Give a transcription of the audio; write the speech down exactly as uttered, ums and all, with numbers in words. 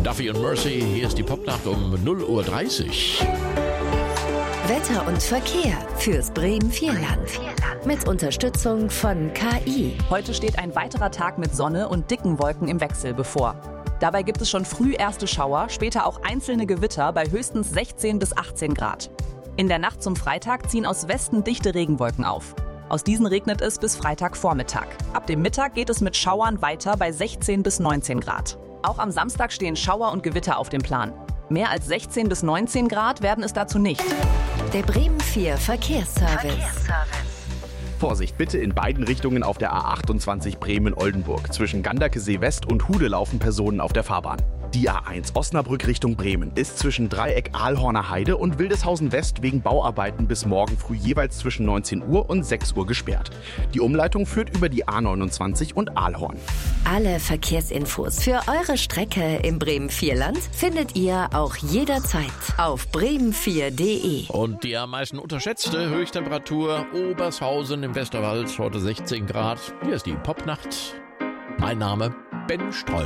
Duffy und Mercy, hier ist die Popnacht um null Uhr dreißig. Wetter und Verkehr fürs Bremen-Vierland. Mit Unterstützung von K I. Heute steht ein weiterer Tag mit Sonne und dicken Wolken im Wechsel bevor. Dabei gibt es schon früh erste Schauer, später auch einzelne Gewitter bei höchstens sechzehn bis achtzehn Grad. In der Nacht zum Freitag ziehen aus Westen dichte Regenwolken auf. Aus diesen regnet es bis Freitagvormittag. Ab dem Mittag geht es mit Schauern weiter bei sechzehn bis neunzehn Grad. Auch am Samstag stehen Schauer und Gewitter auf dem Plan. Mehr als sechzehn bis neunzehn Grad werden es dazu nicht. Der Bremen vier Verkehrsservice. Verkehrsservice. Vorsicht bitte in beiden Richtungen auf der A achtundzwanzig Bremen-Oldenburg. Zwischen Ganderkesee West und Hude laufen Personen auf der Fahrbahn. Die A eins Osnabrück Richtung Bremen ist zwischen Dreieck Ahlhorner Heide und Wildeshausen West wegen Bauarbeiten bis morgen früh jeweils zwischen neunzehn Uhr und sechs Uhr gesperrt. Die Umleitung führt über die A neunundzwanzig und Ahlhorn. Alle Verkehrsinfos für eure Strecke im Bremen-Vierland findet ihr auch jederzeit auf bremen vier punkt de. Und die am meisten unterschätzte Höchsttemperatur Obershausen im Westerwald, heute sechzehn Grad. Hier ist die Popnacht. Mein Name Ben Streu.